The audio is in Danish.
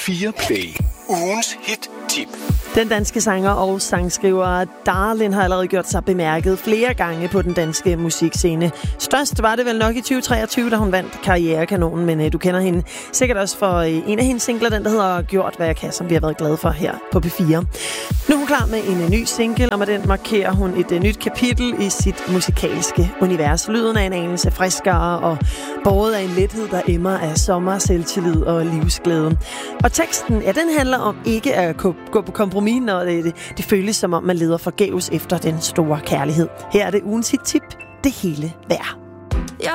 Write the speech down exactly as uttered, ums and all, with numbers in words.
fire Play. Ugens hit-tip. Den danske sanger og sangskriver Darlin har allerede gjort sig bemærket flere gange på den danske musikscene. Størst var det vel nok i tyve treogtyve, da hun vandt Karrierekanonen, men øh, du kender hende sikkert også for øh, en af hendes singler, den der hedder Gjort hvad jeg kan, som vi har været glade for her på P fire. Nu er hun klar med en øh, ny single, og med den markerer hun et øh, nyt kapitel i sit musikalske univers. Lyden er en anelse friskere og båret af en lethed, der emmer af sommer, selvtillid og livsglæde. Og teksten, ja, den handler om ikke at gå på kompromis, når det, det, det føles som om, man leder forgæves efter den store kærlighed. Her er det ugens hit-tip, det hele værd.